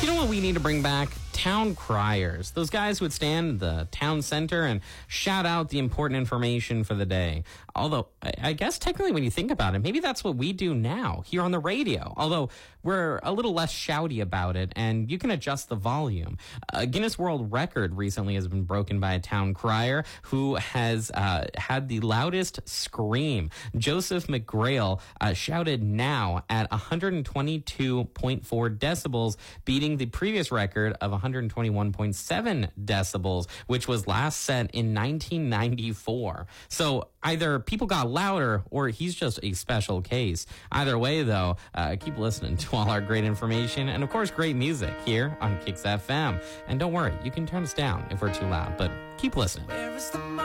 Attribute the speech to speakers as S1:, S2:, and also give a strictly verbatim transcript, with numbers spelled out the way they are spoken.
S1: You know what we need to bring back? Town criers. Those guys who would stand in the town center and shout out the important information for the day. Although, I, I guess technically when you think about it, maybe that's what we do now here on the radio. Although we're a little less shouty about it, and you can adjust the volume. A Guinness World Record recently has been broken by a town crier who has uh, had the loudest scream. Joseph McGrail uh, shouted now at one hundred twenty-two point four decibels, beating the previous record of one hundred twenty-one point seven decibels, which was last set in nineteen ninety-four. So either people got louder or he's just a special case. Either way, though, uh, keep listening to all our great information and, of course, great music here on Kicks F M. And don't worry, you can turn us down if we're too loud, but keep listening.